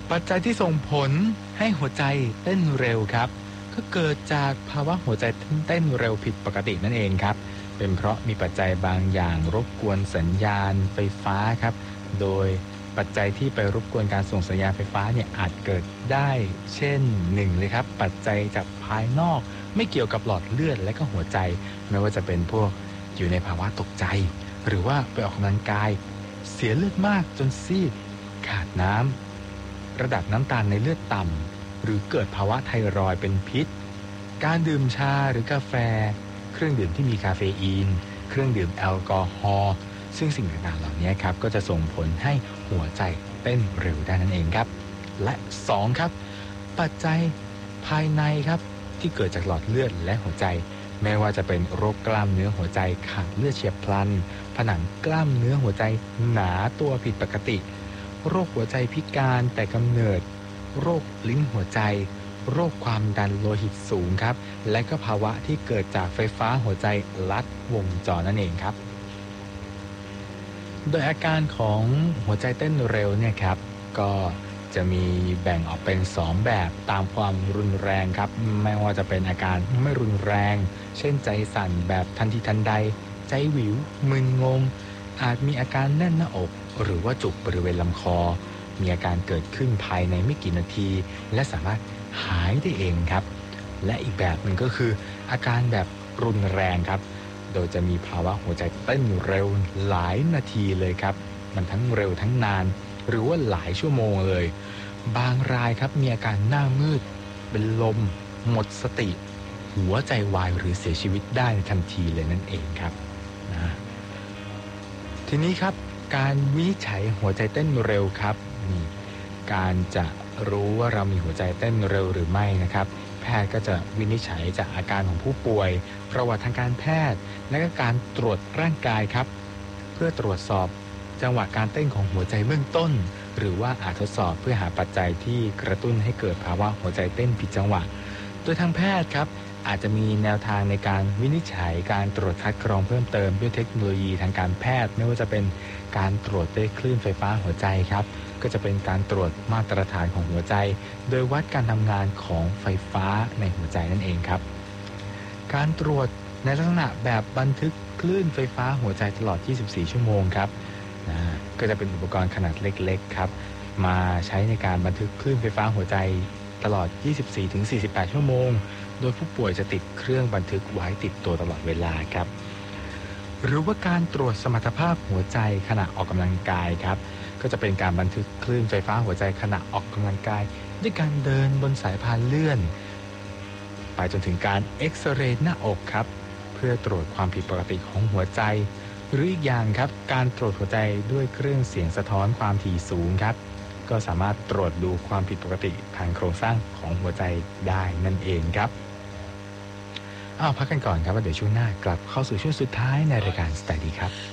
ปัจจัยที่ส่งผลให้หัวใจเต้นเร็วครับก็เกิดจากภาวะหัวใจเต้นเร็วผิดปกตินั่นเองครับเป็นเพราะมีปัจจัยบางอย่างรบกวนสัญญาณไฟฟ้าครับโดยปัจจัยที่ไปรบกวนการส่งสัญญาณไฟฟ้าเนี่ยอาจเกิดได้เช่น1เลยครับปัจจัยจากภายนอกไม่เกี่ยวกับหลอดเลือดและก็หัวใจไม่ว่าจะเป็นพวกอยู่ในภาวะตกใจหรือว่าไปออกกำลังกายเสียเลือดมากจนซีดขาดน้ำระดับน้ำตาลในเลือดต่ำหรือเกิดภาวะไทรอยด์เป็นพิษการดื่มชาหรือกาแฟเครื่องดื่มที่มีคาเฟอีนเครื่องดื่มแอลกอฮอล์ซึ่งสิ่งต่างๆเหล่านี้ครับก็จะส่งผลให้หัวใจเต้นเร็วได้นั่นเองครับและ2ครับปัจจัยภายในครับที่เกิดจากหลอดเลือดและหัวใจไม่ว่าจะเป็นโรคกล้ามเนื้อหัวใจขาดเลือดเฉียบพลันผนังกล้ามเนื้อหัวใจหนาตัวผิดปกติโรคหัวใจพิการแต่กำเนิดโรคลิ้นหัวใจโรคความดันโลหิตสูงครับและก็ภาวะที่เกิดจากไฟฟ้าหัวใจลัดวงจรนั่นเองครับโดยอาการของหัวใจเต้นเร็วเนี่ยครับก็จะมีแบ่งออกเป็น2แบบตามความรุนแรงครับไม่ว่าจะเป็นอาการไม่รุนแรงเช่นใจสั่นแบบทันทีทันใดใจหวิวมึนงงอาจมีอาการแน่นหน้าอกหรือว่าจุกบริเวณลำคอมีอาการเกิดขึ้นภายในไม่กี่นาทีและสามารถหายได้เองครับและอีกแบบหนึ่งก็คืออาการแบบรุนแรงครับโดยจะมีภาวะหัวใจเต้นเร็วหลายนาทีเลยครับมันทั้งเร็วทั้งนานหรือว่าหลายชั่วโมงเลยบางรายครับมีอาการหน้ามืดเป็นลมหมดสติหัวใจวายหรือเสียชีวิตได้ในทันทีเลยนั่นเองครับทีนี้ครับการวินิจฉัยหัวใจเต้นเร็วครับนี่การจะรู้ว่าเรามีหัวใจเต้นเร็วหรือไม่นะครับแพทย์ก็จะวินิจฉัยจากอาการของผู้ป่วยประวัติทางการแพทย์และก็การตรวจร่างกายครับเพื่อตรวจสอบจังหวะการเต้นของหัวใจเบื้องต้นหรือว่าอาจทดสอบเพื่อหาปัจจัยที่กระตุ้นให้เกิดภาวะหัวใจเต้นผิดจังหวะโดยทางแพทย์ครับอาจจะมีแนวทางในการวินิจฉัยการตรวจคัดกรองเพิ่มเติมด้วยเทคโนโลยีทางการแพทย์ไม่ว่าจะเป็นการตรวจด้วยคลื่นไฟฟ้าหัวใจครับก็จะเป็นการตรวจมาตรฐานของหัวใจโดยวัดการทำงานของไฟฟ้าในหัวใจนั่นเองครับการตรวจในลักษณะแบบบันทึกคลื่นไฟฟ้าหัวใจตลอด 24 ชั่วโมงครับก็จะเป็นอุปกรณ์ขนาดเล็กๆครับมาใช้ในการบันทึกคลื่นไฟฟ้าหัวใจตลอด 24-48 ชั่วโมงโดยผู้ป่วยจะติดเครื่องบันทึกไว้ติดตัวตลอดเวลาครับหรือว่าการตรวจสมรรถภาพหัวใจขณะออกกำลังกายครับก็จะเป็นการบันทึกคลื่นไฟฟ้าหัวใจขณะออกกำลังกายด้วยการเดินบนสายพานเลื่อนไปจนถึงการเอ็กซเรย์หน้าอกครับเพื่อตรวจความผิดปกติของหัวใจหรืออีกอย่างครับการตรวจหัวใจด้วยเครื่องเสียงสะท้อนความถี่สูงครับก็สามารถตรวจดูความผิดปกติทางโครงสร้างของหัวใจได้นั่นเองครับพักกันก่อนครับว่าเดี๋ยวช่วงหน้ากลับเข้าสู่ช่วงสุดท้ายในรายการ Study ครับ